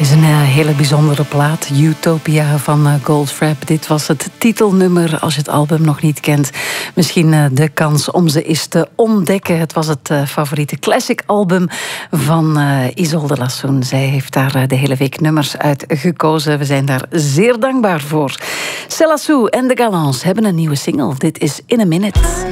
is een hele bijzondere plaat, Utopia van Goldfrapp. Dit was het titelnummer, als je het album nog niet kent. Misschien de kans om ze eens te ontdekken. Het was het favoriete classic album van Isolde Lassoen. Zij heeft daar de hele week nummers uit gekozen. We zijn daar zeer dankbaar voor. Céla Sou en de Galants hebben een nieuwe single. Dit is In a Minute.